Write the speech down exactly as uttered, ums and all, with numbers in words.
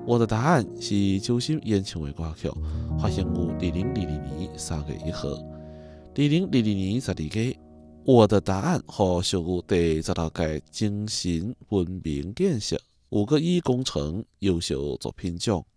我的答案是周深演唱的歌曲，发行于二零二二年三月一号。二零二二年十二月，我的答案获属于第十六届精神文明建设五个一工程优秀作品奖。